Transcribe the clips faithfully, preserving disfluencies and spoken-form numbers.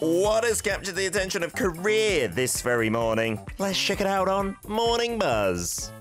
What has captured the attention of Korea this very morning? Let's check it out on Morning Buzz.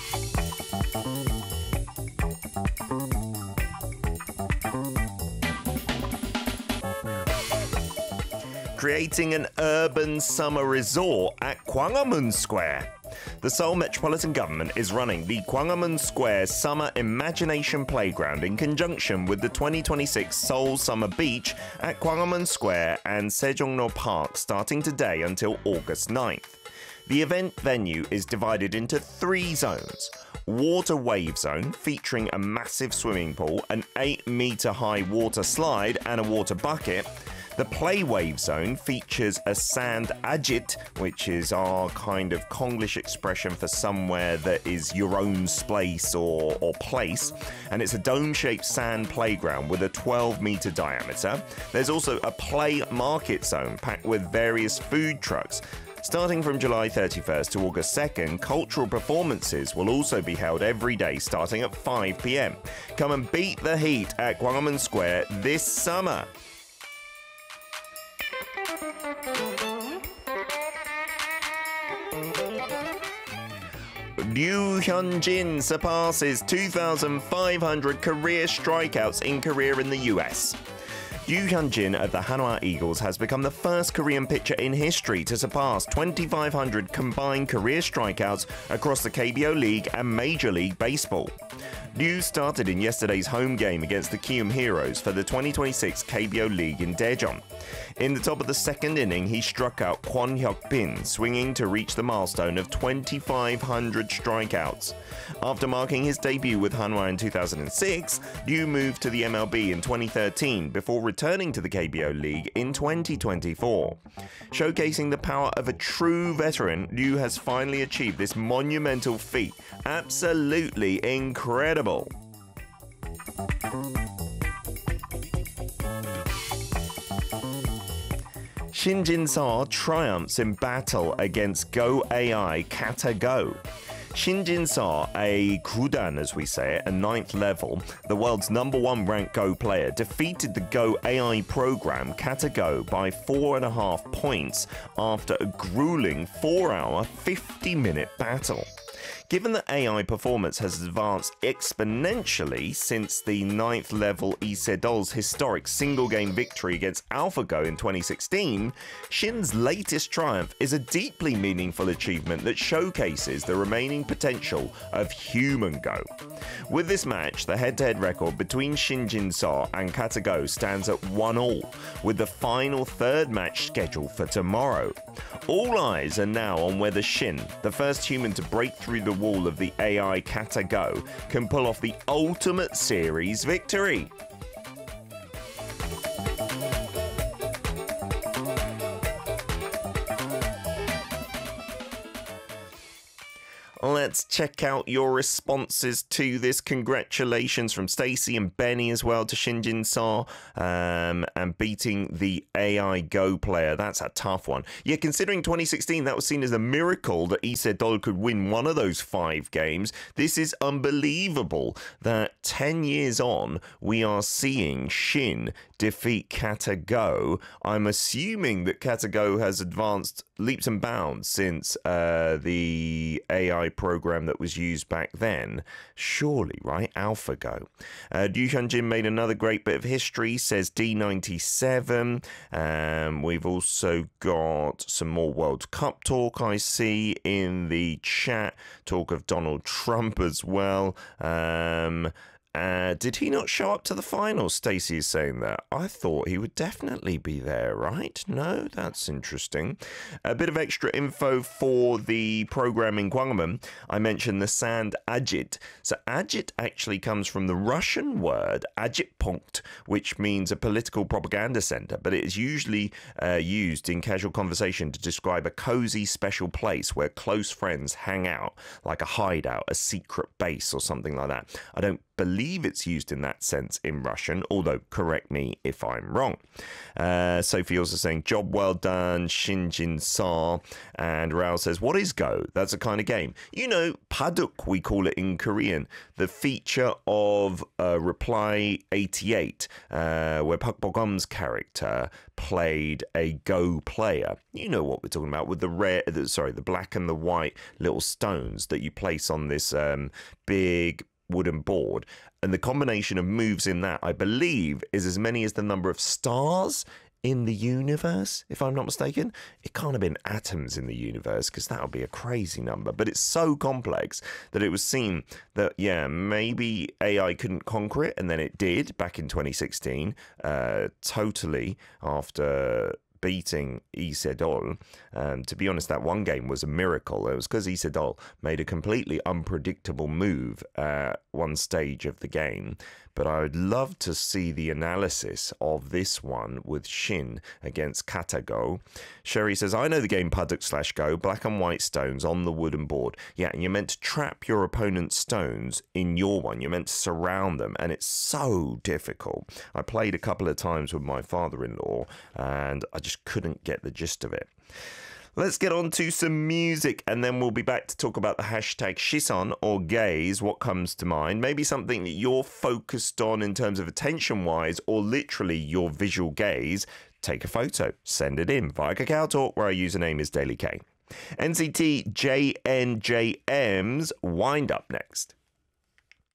Creating an urban summer resort at Gwanghwamun Square. The Seoul Metropolitan Government is running the Gwanghwamun Square Summer Imagination Playground in conjunction with the twenty twenty-six Seoul Summer Beach at Gwanghwamun Square and Sejongno Park starting today until August ninth. The event venue is divided into three zones. Water Wave Zone, featuring a massive swimming pool, an eight meter high water slide and a water bucket. The Play Wave Zone features a sand ajit, which is our kind of Konglish expression for somewhere that is your own space or, or place. And it's a dome-shaped sand playground with a twelve meter diameter. There's also a Play Market Zone packed with various food trucks. Starting from July thirty-first to August second, cultural performances will also be held every day starting at five p m. Come and beat the heat at Gwanghwamun Square this summer. Ryu Hyun-jin surpasses two thousand five hundred career strikeouts in career in the U S. Ryu Hyun-jin of the Hanwha Eagles has become the first Korean pitcher in history to surpass twenty-five hundred combined career strikeouts across the K B O League and Major League Baseball. Ryu started in yesterday's home game against the Kium Heroes for the twenty twenty-six K B O League in Daejeon. In the top of the second inning, he struck out Kwon Hyuk-bin, swinging to reach the milestone of twenty-five hundred strikeouts. After marking his debut with Hanwha in two thousand six, Ryu moved to the M L B in twenty thirteen before returning to the K B O League in twenty twenty-four. Showcasing the power of a true veteran, Ryu has finally achieved this monumental feat. Absolutely incredible. Shin Jin-seo triumphs in battle against Go A I Kata Go. Shin Jin-seo, a Kudan as we say it, a ninth level, the world's number one ranked Go player, defeated the Go A I program Kata Go by four and a half points after a grueling four hour, fifty minute battle. Given that A I performance has advanced exponentially since the ninth level Lee Se-dol's historic single-game victory against AlphaGo in twenty sixteen, Shin's latest triumph is a deeply meaningful achievement that showcases the remaining potential of human Go. With this match, the head-to-head record between Shin Jin-seo and Kata Go stands at one all, with the final third match scheduled for tomorrow. All eyes are now on whether Shin, the first human to break through the wall of the A I Kata Go, can pull off the ultimate series victory. Let's check out your responses to this. Congratulations from Stacey and Benny as well to Shin Jin-seo um, and beating the A I Go player. That's a tough one. Yeah, considering twenty sixteen, that was seen as a miracle that Lee Se-dol could win one of those five games. This is unbelievable that ten years on, we are seeing Shin defeat Kata Go. I'm assuming that Kata Go has advanced leaps and bounds since uh, the A I program that was used back then. Surely, right? AlphaGo. Uh, Ryu Hyun-jin made another great bit of history, says D ninety-seven. Um, we've also got some more World Cup talk, I see, in the chat. Talk of Donald Trump as well. Um... Uh, did he not show up to the final? Stacey is saying that. I thought he would definitely be there, right? No? That's interesting. A bit of extra info for the program in Gwanghwamun. I mentioned the sand ajit. So ajit actually comes from the Russian word agitpunkt, which means a political propaganda center, but it is usually uh, used in casual conversation to describe a cozy special place where close friends hang out, like a hideout, a secret base or something like that. I don't believe believe it's used in that sense in Russian, although correct me if I'm wrong. Uh, Sophie also saying, job well done, Shinjin Sa. And Rao says, what is Go? That's a kind of game. You know, Paduk, we call it in Korean. The feature of uh, Reply eighty-eight, uh, where Park Bo-gum's character played a Go player. You know what we're talking about, with the red, sorry, the black and the white little stones that you place on this um, big wooden board. And the combination of moves in that, I believe, is as many as the number of stars in the universe, if I'm not mistaken. It can't have been atoms in the universe, because that would be a crazy number. But it's so complex that it was seen that, yeah, maybe A I couldn't conquer it, and then it did back in twenty sixteen, uh, totally after beating Isedol. Um, to be honest, that one game was a miracle. It was because Isedol made a completely unpredictable move at one stage of the game. But I would love to see the analysis of this one with Shin against Katago. Sherry says, I know the game Paduk slash Go, black and white stones on the wooden board. Yeah, and you're meant to trap your opponent's stones in your one. You're meant to surround them, and it's so difficult. I played a couple of times with my father-in-law, and I just couldn't get the gist of it. Let's get on to some music, and then we'll be back to talk about the hashtag Shison or gaze. What comes to mind? Maybe something that you're focused on in terms of attention-wise, or literally your visual gaze. Take a photo, send it in via Kakao Talk, where our username is Daily K. N C T J N J M's Wind Up next.